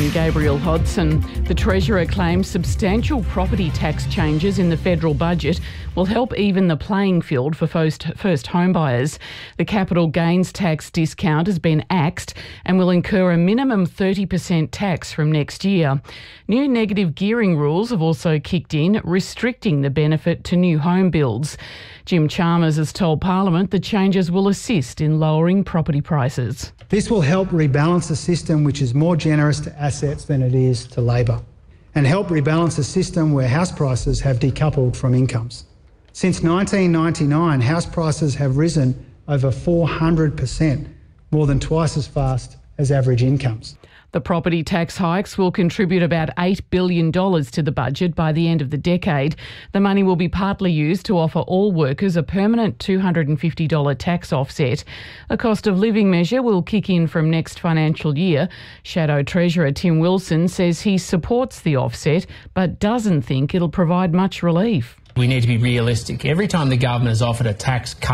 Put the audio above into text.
I'm Gabrielle Hodson. The Treasurer claims substantial property tax changes in the federal budget will help even the playing field for first home buyers. The capital gains tax discount has been axed and will incur a minimum 30% tax from next year. New negative gearing rules have also kicked in, restricting the benefit to new home builds. Jim Chalmers has told Parliament the changes will assist in lowering property prices. This will help rebalance a system which is more generous to assets than it is to labour, and help rebalance a system where house prices have decoupled from incomes. Since 1999, house prices have risen over 400%, more than twice as fast as average incomes. The property tax hikes will contribute about $8 billion to the budget by the end of the decade. The money will be partly used to offer all workers a permanent $250 tax offset. A cost of living measure will kick in from next financial year. Shadow Treasurer Tim Wilson says he supports the offset but doesn't think it'll provide much relief. We need to be realistic. Every time the government has offered a tax cut